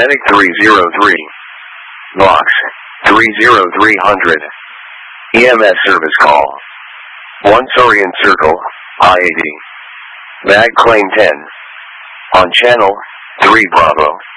Medic 303. Box 30300. EMS service call. 1 Sorian Circle, I-80. Bag claim 10. On channel 3 Bravo.